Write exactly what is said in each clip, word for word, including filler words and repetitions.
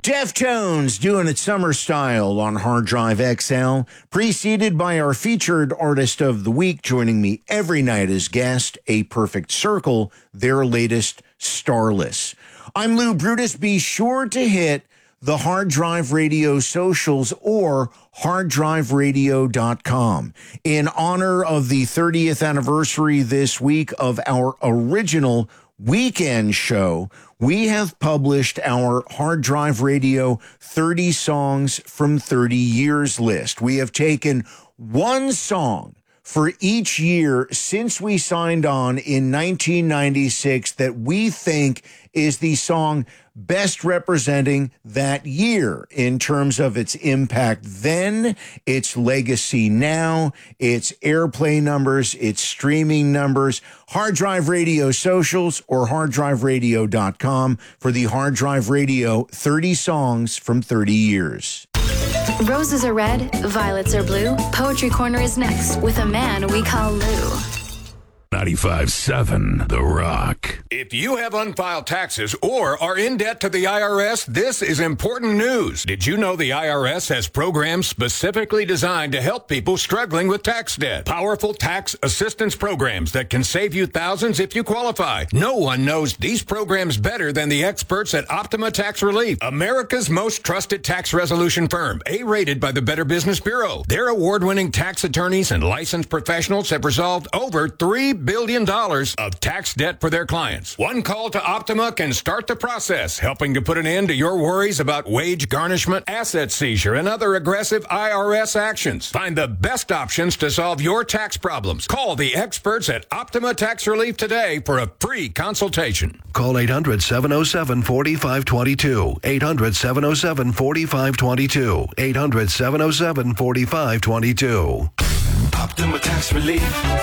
Deftones doing it summer style on Hard Drive X L, preceded by our featured artist of the week, joining me every night as guest, A Perfect Circle, their latest Starless. I'm Lou Brutus. Be sure to hit the Hard Drive Radio socials or hard drive radio dot com. In honor of the thirtieth anniversary this week of our original weekend show, we have published our Hard Drive Radio thirty songs from thirty years list. We have taken one song for each year since we signed on in nineteen ninety-six that we think is the song best representing that year in terms of its impact then, its legacy now, its airplay numbers, its streaming numbers. Hard Drive Radio socials or hard drive radio dot com for the Hard Drive Radio thirty songs from thirty years. Roses are red, violets are blue. Poetry Corner is next with a man we call Lou. ninety-five seven The Rock. If you have unfiled taxes or are in debt to the I R S, this is important news. Did you know the I R S has programs specifically designed to help people struggling with tax debt? Powerful tax assistance programs that can save you thousands if you qualify. No one knows these programs better than the experts at Optima Tax Relief, America's most trusted tax resolution firm, A-rated by the Better Business Bureau. Their award-winning tax attorneys and licensed professionals have resolved over three billion dollars of tax debt for their clients. One call to Optima can start the process, helping to put an end to your worries about wage garnishment, asset seizure, and other aggressive I R S actions. Find the best options to solve your tax problems. Call the experts at Optima Tax Relief today for a free consultation. Call eight hundred, seven oh seven, four five two two. eight hundred, seven oh seven, four five two two. eight hundred, seven oh seven, four five two two. Optima Tax Relief.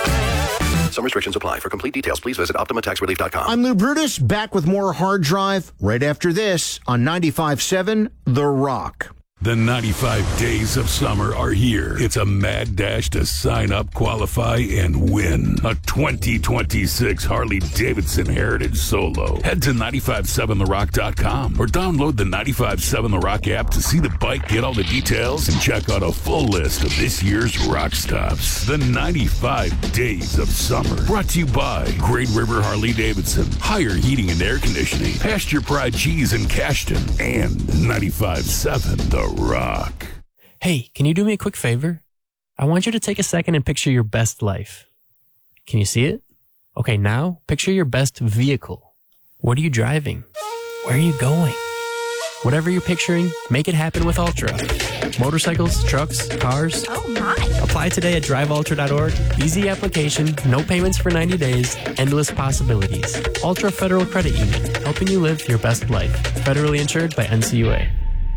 Some restrictions apply. For complete details, please visit optima tax relief dot com. I'm Lou Brutus, back with more Hard Drive right after this on ninety-five seven The Rock. The ninety-five days of summer are here. It's a mad dash to sign up, qualify, and win a twenty twenty-six Harley-Davidson Heritage Solo. Head to nine five seven the rock dot com or download the ninety-five seven The Rock app to see the bike, get all the details, and check out a full list of this year's rock stops. The ninety-five days of summer. Brought to you by Great River Harley-Davidson, Higher Heating and Air Conditioning, Pasture Pride Cheese in Cashton, and ninety-five seven The Rock. Hey, can you do me a quick favor? I want you to take a second and picture your best life. Can you see it? Okay, now picture your best vehicle. What are you driving? Where are you going? Whatever you're picturing, make it happen with Ultra. Motorcycles, trucks, cars. Oh my! Apply today at drive ultra dot org. Easy application, no payments for ninety days, endless possibilities. Ultra Federal Credit Union, helping you live your best life. Federally insured by N C U A.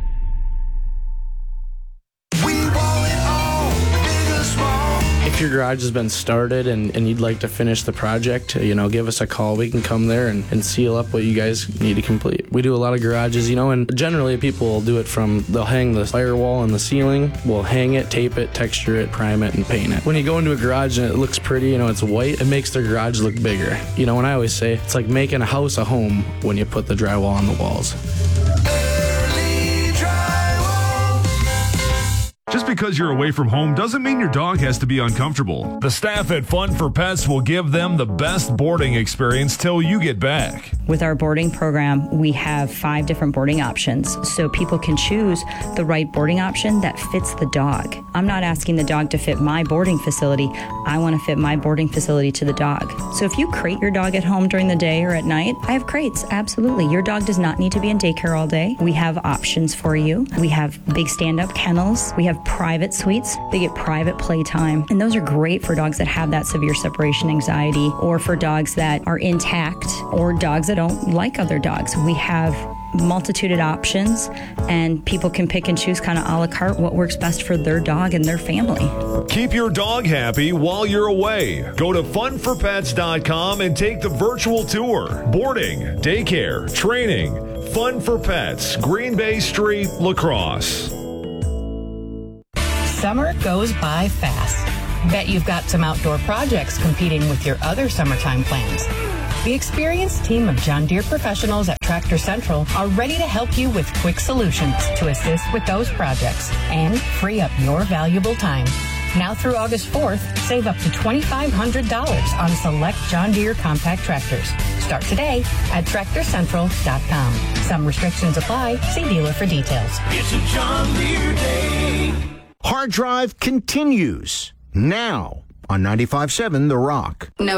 If your garage has been started and, and you'd like to finish the project, you know, give us a call. We can come there and, and seal up what you guys need to complete. We do a lot of garages, you know, and generally people will do it from, they'll hang the firewall on the ceiling, we'll hang it, tape it, texture it, prime it, and paint it. When you go into a garage and it looks pretty, you know, it's white, it makes the garage look bigger. You know, and I always say, it's like making a house a home when you put the drywall on the walls. Just because you're away from home doesn't mean your dog has to be uncomfortable. The staff at Fun for Pets will give them the best boarding experience till you get back. With our boarding program, we have five different boarding options, so people can choose the right boarding option that fits the dog. I'm not asking the dog to fit my boarding facility. I want to fit my boarding facility to the dog. So if you crate your dog at home during the day or at night, I have crates, absolutely. Your dog does not need to be in daycare all day. We have options for you. We have big stand-up kennels. We have private suites. They get private playtime. And those are great for dogs that have that severe separation anxiety, or for dogs that are intact, or dogs that don't like other dogs. We have multitude of options, and people can pick and choose kind of a la carte what works best for their dog and their family. Keep your dog happy while you're away. Go to fun for pets dot com and take the virtual tour. Boarding, daycare, training. Fun for Pets, Green Bay Street, La Crosse. Summer goes by fast. Bet you've got some outdoor projects competing with your other summertime plans. The experienced team of John Deere professionals at Tractor Central are ready to help you with quick solutions to assist with those projects and free up your valuable time. Now through August fourth, save up to twenty-five hundred dollars on select John Deere compact tractors. Start today at tractor central dot com. Some restrictions apply. See dealer for details. It's a John Deere day. Hard Drive continues now on ninety-five point seven The Rock. No